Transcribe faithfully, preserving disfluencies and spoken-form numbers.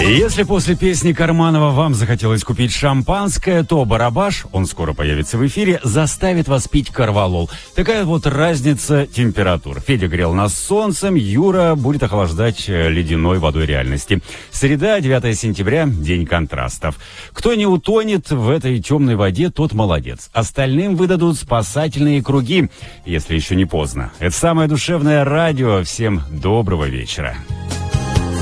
Если после песни Карманова вам захотелось купить шампанское, то Барабаш, он скоро появится в эфире, заставит вас пить корвалол. Такая вот разница температур. Федя грел нас солнцем, Юра будет охлаждать ледяной водой реальности. Среда, девятое сентября, день контрастов. Кто не утонет в этой темной воде, тот молодец. Остальным выдадут спасательные круги, если еще не поздно. Это самое душевное радио. Всем доброго вечера.